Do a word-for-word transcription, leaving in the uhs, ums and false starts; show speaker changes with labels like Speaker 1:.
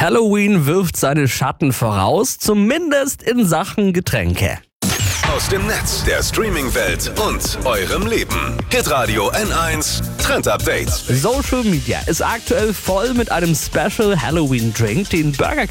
Speaker 1: Halloween wirft seine Schatten voraus, zumindest in Sachen Getränke.
Speaker 2: Aus dem Netz, der Streaming-Welt und eurem Leben. Hitradio N eins Trend Update.
Speaker 1: Social Media ist aktuell voll mit einem Special Halloween Drink, den Burger